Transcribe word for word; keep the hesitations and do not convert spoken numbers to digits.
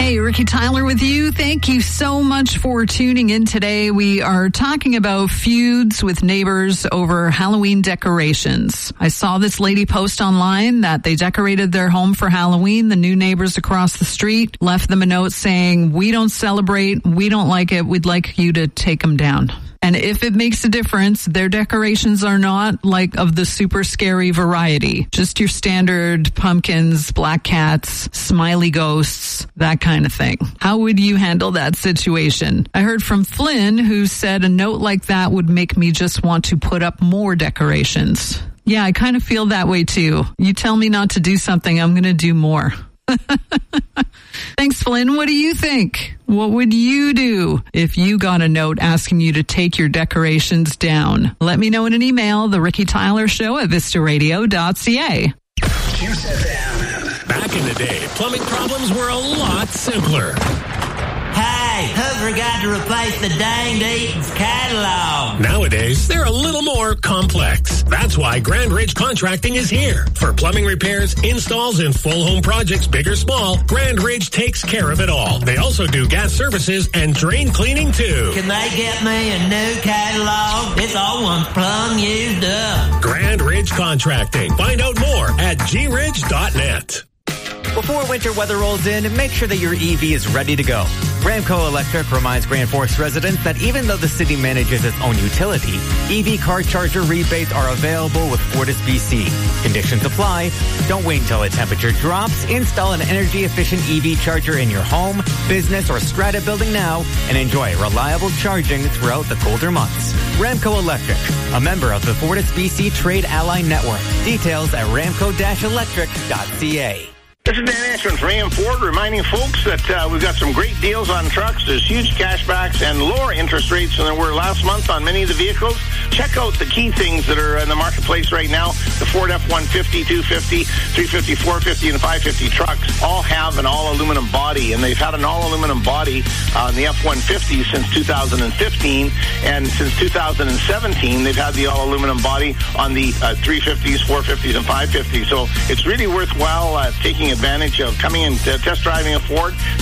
Hey, Ricky Tyler with you. Thank you so much for tuning in today. We are talking about feuds with neighbors over Halloween decorations. I saw this lady post online that they decorated their home for Halloween. The new neighbors across the street left them a note saying, "We don't celebrate. We don't like it. We'd like you to take them down." And if it makes a difference, their decorations are not like of the super scary variety. Just your standard pumpkins, black cats, smiley ghosts, that kind of thing. How would you handle that situation? I heard from Flynn, who said a note like that would make me just want to put up more decorations. Yeah, I kind of feel that way too. You tell me not to do something, I'm going to do more. Thanks, Flynn. What do you think? What would you do if you got a note asking you to take your decorations down? Let me know in an email, the Ricky Tyler Show at vista radio dot c a. Back in the day, plumbing problems were a lot simpler. Hey, who forgot to replace the danged Eaton's catalog? Nowadays, they're a little more complex. That's why Grand Ridge Contracting is here. For plumbing repairs, installs, and full home projects, big or small, Grand Ridge takes care of it all. They also do gas services and drain cleaning, too. Can they get me a new catalog? This old one's plumb used up. Grand Ridge Contracting. Find out more at g ridge dot net. Before winter weather rolls in, make sure that your E V is ready to go. Ramco Electric reminds Grand Forks residents that even though the city manages its own utility, E V car charger rebates are available with Fortis B C. Conditions apply. Don't wait until the temperature drops. Install an energy-efficient E V charger in your home, business, or strata building now and enjoy reliable charging throughout the colder months. Ramco Electric, a member of the Fortis B C Trade Ally Network. Details at ramco dash electric dot c a. This is Dan Ashman from A M Ford, reminding folks that uh, we've got some great deals on trucks. There's huge cashbacks and lower interest rates than there were last month on many of the vehicles. Check out the key things that are in the marketplace right now. The Ford F one fifty, two fifty, three fifty, four fifty, and five fifty trucks all have an all-aluminum body, and they've had an all-aluminum body on the F one fifty since two thousand fifteen, and since two thousand seventeen, they've had the all-aluminum body on the uh, three fifties, four fifties, and five fifties. So it's really worthwhile uh, taking advantage of coming and uh, test driving a Ford.